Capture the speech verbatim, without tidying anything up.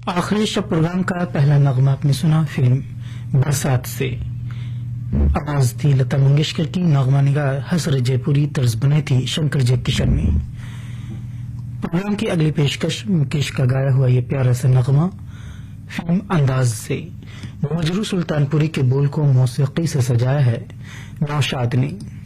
आखिरी शब प्रोग्राम का पहला नगमा आपने सुना फिल्म बरसात से। आवाज थी लता मंगेशकर की, नगमा निगार हसर जयपुरी, तर्ज बनाई थी शंकर जयकिशन ने। प्रोग्राम की अगली पेशकश मुकेश का गाया हुआ ये प्यारा सा नगमा फिल्म अंदाज से। मजरू सुल्तानपुरी के बोल को मौसीकी से सजाया है नौशाद ने।